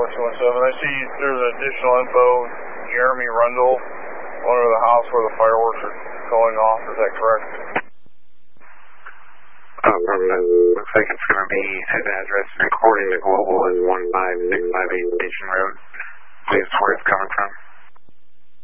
217. I see there's additional info. Jeremy Rundle, owner of the house where the fireworks are going off. Is that correct? Looks like it's going to be his address according to Global is 15658 Station Road. Please, where it's coming from.